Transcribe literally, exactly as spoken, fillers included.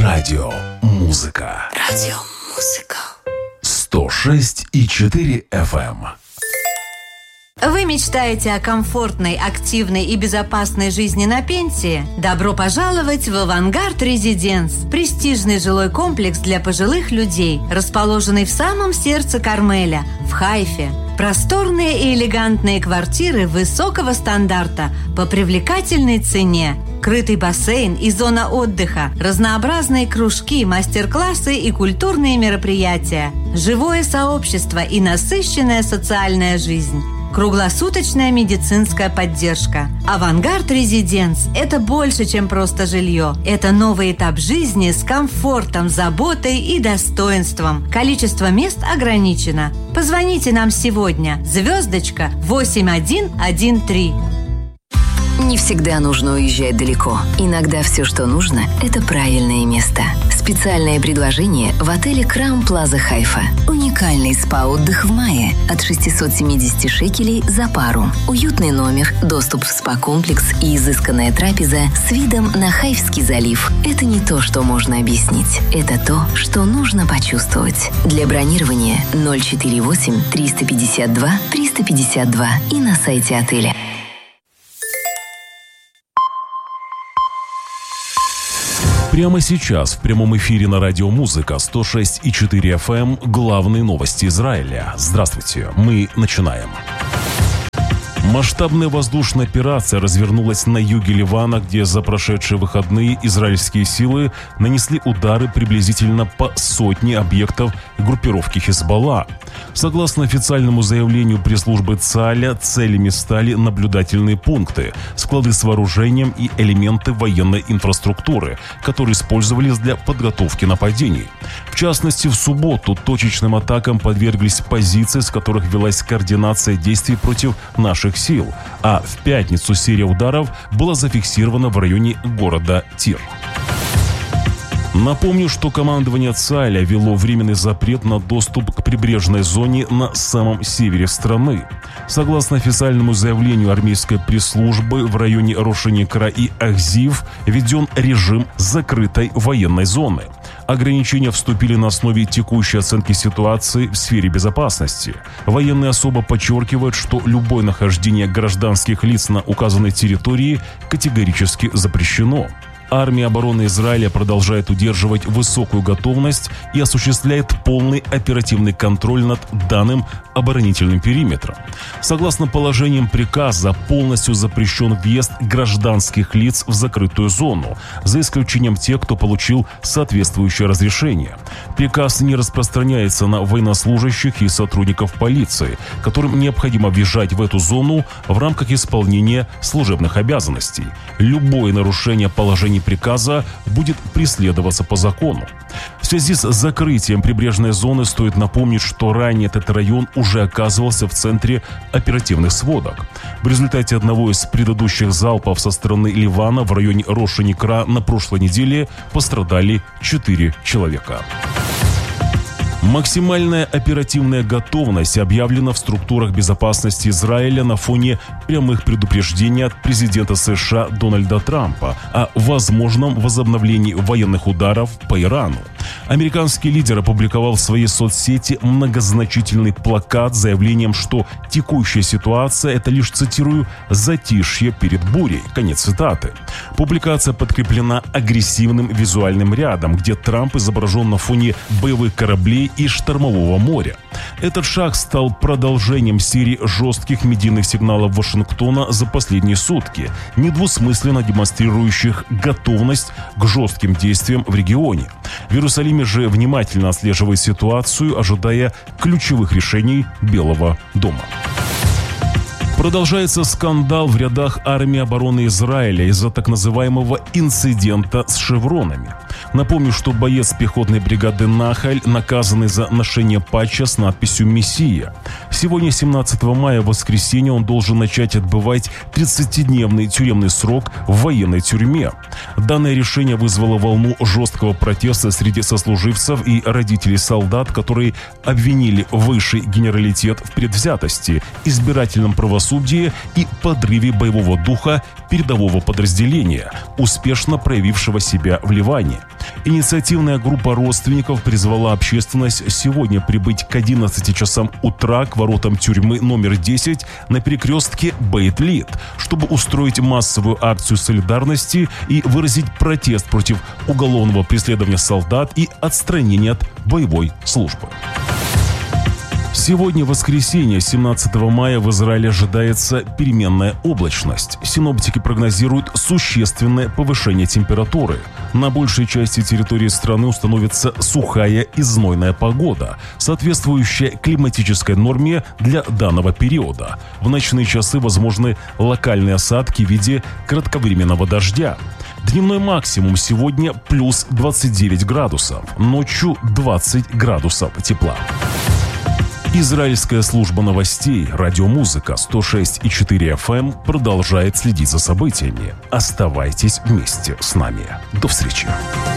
Радио Музыка. Радио Музыка. сто шесть и четыре эф эм. Вы мечтаете о комфортной, активной и безопасной жизни на пенсии? Добро пожаловать в «Авангард Резиденс» – престижный жилой комплекс для пожилых людей, расположенный в самом сердце Кармеля, в Хайфе. Просторные и элегантные квартиры высокого стандарта по привлекательной цене. Крытый бассейн и зона отдыха, разнообразные кружки, мастер-классы и культурные мероприятия, живое сообщество и насыщенная социальная жизнь. Круглосуточная медицинская поддержка. «Авангард Резиденс» – это больше, чем просто жилье. Это новый этап жизни с комфортом, заботой и достоинством. Количество мест ограничено. Позвоните нам сегодня. Звездочка восемь один один три. Не всегда нужно уезжать далеко. Иногда все, что нужно, это правильное место. Специальное предложение в отеле Краун Плаза Хайфа. Уникальный спа-отдых в мае от шестьсот семьдесят шекелей за пару. Уютный номер, доступ в спа-комплекс и изысканная трапеза с видом на Хайфский залив. Это не то, что можно объяснить. Это то, что нужно почувствовать. Для бронирования ноль четыре восемь триста пятьдесят два триста пятьдесят два и на сайте отеля. Прямо сейчас в прямом эфире на Радио Музыка сто шесть и четыре эф эм главные новости Израиля. Здравствуйте, мы начинаем. Масштабная воздушная операция развернулась на юге Ливана, где за прошедшие выходные израильские силы нанесли удары приблизительно по сотне объектов группировки Хизбалла. Согласно официальному заявлению пресс-службы ЦАЛЯ, целями стали наблюдательные пункты, склады с вооружением и элементы военной инфраструктуры, которые использовались для подготовки нападений. В частности, в субботу точечным атакам подверглись позиции, с которых велась координация действий против наших сил, а в пятницу серия ударов была зафиксирована в районе города Тир. Напомню, что командование ЦАЛЯ ввело временный запрет на доступ к прибрежной зоне на самом севере страны. Согласно официальному заявлению армейской пресс-службы, в районе Рошен-Икра и Ахзив введен режим закрытой военной зоны. Ограничения вступили на основе текущей оценки ситуации в сфере безопасности. Военные особо подчеркивают, что любое нахождение гражданских лиц на указанной территории категорически запрещено. Армия обороны Израиля продолжает удерживать высокую готовность и осуществляет полный оперативный контроль над данным оборонительным периметром. Согласно положениям приказа, полностью запрещен въезд гражданских лиц в закрытую зону, за исключением тех, кто получил соответствующее разрешение. Приказ не распространяется на военнослужащих и сотрудников полиции, которым необходимо въезжать в эту зону в рамках исполнения служебных обязанностей. Любое нарушение положений приказа будет преследоваться по закону. В связи с закрытием прибрежной зоны стоит напомнить, что ранее этот район уже оказывался в центре оперативных сводок. В результате одного из предыдущих залпов со стороны Ливана в районе Рошен-Икра на прошлой неделе пострадали четыре человека. Максимальная оперативная готовность объявлена в структурах безопасности Израиля на фоне прямых предупреждений от президента США Дональда Трампа о возможном возобновлении военных ударов по Ирану. Американский лидер опубликовал в своей соцсети многозначительный плакат с заявлением, что текущая ситуация – это лишь, цитирую, «затишье перед бурей». Конец цитаты. Публикация подкреплена агрессивным визуальным рядом, где Трамп изображен на фоне боевых кораблей и штормового моря. Этот шаг стал продолжением серии жестких медийных сигналов Вашингтона за последние сутки, недвусмысленно демонстрирующих готовность к жестким действиям в регионе. В Иерусалиме же внимательно отслеживает ситуацию, ожидая ключевых решений Белого дома. Продолжается скандал в рядах армии обороны Израиля из-за так называемого инцидента с шевронами. Напомню, что боец пехотной бригады «Нахаль» наказанный за ношение патча с надписью «Мессия». Сегодня, семнадцатого мая, в воскресенье, он должен начать отбывать тридцатидневный тюремный срок в военной тюрьме. Данное решение вызвало волну жесткого протеста среди сослуживцев и родителей солдат, которые обвинили высший генералитет в предвзятости, избирательном правосудии и подрыве боевого духа передового подразделения, успешно проявившего себя в Ливане. Инициативная группа родственников призвала общественность сегодня прибыть к одиннадцати часам утра к воротам тюрьмы номер десять на перекрестке Бейт-Лид, чтобы устроить массовую акцию солидарности и выразить протест против уголовного преследования солдат и отстранения от боевой службы. Сегодня, воскресенье, семнадцатого мая, в Израиле ожидается переменная облачность. Синоптики прогнозируют существенное повышение температуры. На большей части территории страны установится сухая и знойная погода, соответствующая климатической норме для данного периода. В ночные часы возможны локальные осадки в виде кратковременного дождя. Дневной максимум сегодня плюс двадцать девять градусов, ночью двадцать градусов тепла. Израильская служба новостей «Радиомузыка» сто шесть и четыре эф эм продолжает следить за событиями. Оставайтесь вместе с нами. До встречи.